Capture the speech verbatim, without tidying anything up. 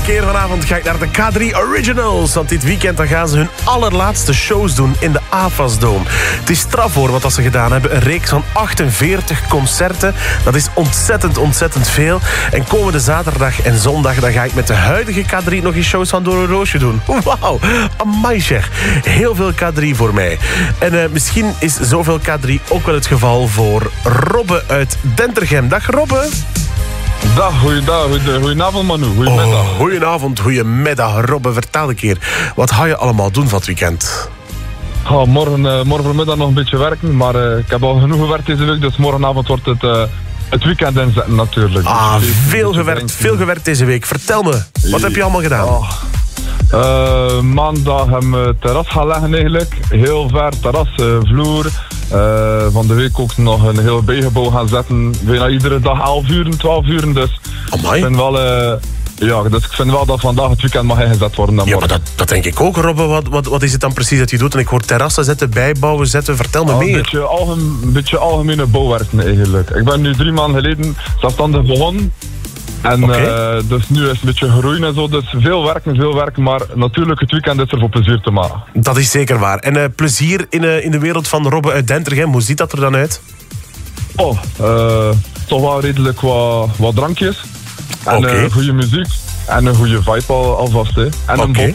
keer vanavond ga ik naar de K drie Originals. Want dit weekend dan gaan ze hun allerlaatste shows doen in de A F A S-dome. Het is straf hoor wat ze gedaan hebben. Een reeks van achtenveertig concerten. Dat is ontzettend, ontzettend veel. En komende zaterdag en zondag dan ga ik met de huidige K drie nog eens shows van Door een Roosje doen. Wauw, amai zeg. Heel veel K drie voor mij. En uh, misschien is zoveel K drie ook wel het geval voor Robbe uit Dentergem. Dag Robbe. Dag, goeiedag, goedenavond Manu, goedemiddag. Oh, goedenavond, goedemiddag Robbe. Vertel een keer, wat ga je allemaal doen van het weekend? Oh, morgen, uh, morgenmiddag nog een beetje werken, maar uh, ik heb al genoeg gewerkt deze week, dus morgenavond wordt het uh, het weekend inzetten natuurlijk. Ah, dus veel gewerkt, veel gewerkt deze week. Vertel me, wat heb je allemaal gedaan? Oh. Uh, maandag hebben we het terras gaan leggen eigenlijk, heel ver, terras, uh, vloer. Uh, van de week ook nog een heel bijgebouw gaan zetten. Bijna iedere dag elf uur, twaalf uur. Dus Amai. ik vind wel, uh, ja, dus ik vind wel dat vandaag het weekend mag ingezet worden. Dan Ja, morgen. maar dat, dat denk ik ook, Robbe. Wat, wat, wat is het dan precies dat je doet? En ik hoor terrassen zetten, bijbouwen zetten. Vertel me Ja, meer. Een beetje, algemeen, een beetje algemene bouwwerken eigenlijk. Ik ben nu drie maanden geleden zelfstandig begonnen. En Okay. uh, dus nu is het een beetje groeien en zo. Dus veel werken, veel werken. Maar natuurlijk het weekend is er voor plezier te maken. Dat is zeker waar. En uh, plezier in, uh, in de wereld van Robbe uit Dentergem. Hoe ziet dat er dan uit? Oh, uh, toch wel redelijk wat, wat drankjes. En Oké. uh, goede muziek. En een goede vibe al, alvast. Hè. En Oké. een bob.